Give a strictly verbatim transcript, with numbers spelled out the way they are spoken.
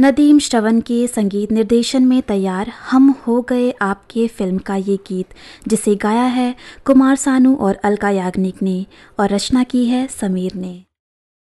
नदीम श्रवण के संगीत निर्देशन में तैयार हम हो गए आपके फिल्म का ये गीत, जिसे गाया है कुमार सानू और अलका याग्निक ने और रचना की है समीर ने।